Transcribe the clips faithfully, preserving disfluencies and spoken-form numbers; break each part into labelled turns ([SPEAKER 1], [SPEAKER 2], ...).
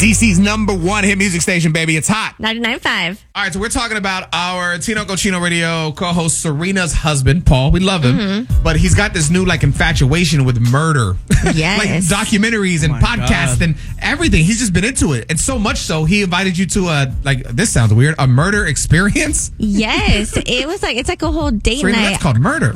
[SPEAKER 1] D C's number one hit music station, baby. It's hot.
[SPEAKER 2] ninety-nine point five.
[SPEAKER 1] All right, so we're talking about our Tino Cochino Radio co-host Serena's husband, Paul. We love him, mm-hmm. but he's got this new like infatuation with murder.
[SPEAKER 2] Yes.
[SPEAKER 1] Like documentaries and
[SPEAKER 3] oh
[SPEAKER 1] podcasts
[SPEAKER 3] God.
[SPEAKER 1] and everything. He's just been into it. And so much so, he invited you to a, like, this sounds weird, a murder experience?
[SPEAKER 2] Yes. It was like, it's like a whole date
[SPEAKER 1] Serena,
[SPEAKER 2] night.
[SPEAKER 1] that's called murder.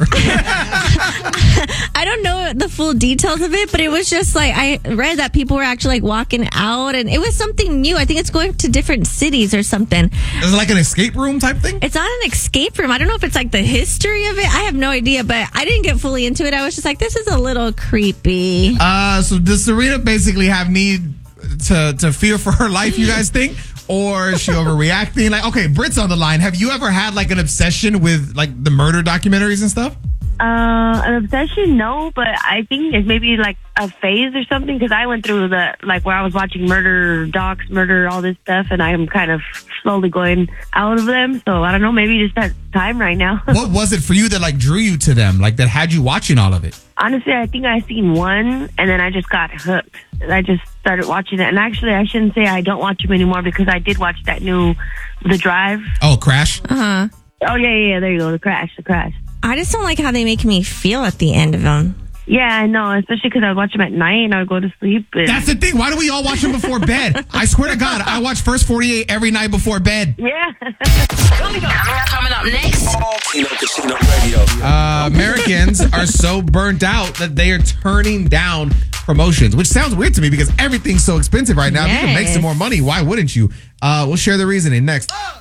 [SPEAKER 2] I don't know the full details of it, but it was just like, I read that people were actually like walking out and it was something new. I think it's going to different cities or something.
[SPEAKER 1] Is it like an escape room type thing?
[SPEAKER 2] It's not an escape room. I don't know if it's like the history of it. I have no idea, but I didn't get fully into it. I was just like, this is a little creepy.
[SPEAKER 1] Uh, so does Serena basically have need to, to fear for her life, you guys think? Or is she overreacting? Like, okay, Britt's on the line. Have you ever had like an obsession with like the murder documentaries and stuff?
[SPEAKER 4] Uh, an obsession, no, but I think it's maybe like a phase or something because I went through the, like where I was watching murder docs, murder, all this stuff, and I am kind of slowly going out of them. So I don't know, maybe just that time right now.
[SPEAKER 1] What was it for you that like drew you to them, like that had you watching all of it?
[SPEAKER 4] Honestly, I think I seen one and then I just got hooked. I just started watching it. And actually, I shouldn't say I don't watch them anymore because I did watch that new The Drive.
[SPEAKER 1] Oh, Crash?
[SPEAKER 2] Uh-huh.
[SPEAKER 4] Oh, yeah, yeah, yeah. There you go. The Crash, The Crash.
[SPEAKER 2] I just don't like how they make me feel at the end of them.
[SPEAKER 4] Yeah, I know, especially because I would watch them at night and I would go to sleep. And...
[SPEAKER 1] That's the thing. Why do we all watch them before bed? I swear to God, I watch First forty-eight every night before bed.
[SPEAKER 4] Yeah.
[SPEAKER 5] Coming up, coming up next.
[SPEAKER 6] Tino Cochino Radio.
[SPEAKER 1] Uh, Americans are so burnt out that they are turning down promotions, which sounds weird to me because everything's so expensive right now. If you can make some more money, why wouldn't you? Uh, we'll share the reasoning next.